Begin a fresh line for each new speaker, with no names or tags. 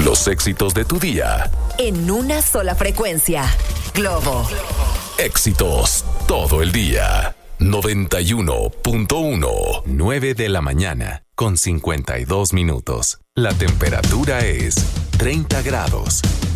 Los éxitos de tu día.
En una sola frecuencia. Globo.
Éxitos todo el día. 91.1. 9 de la mañana con 52 minutos. La temperatura es 30 grados.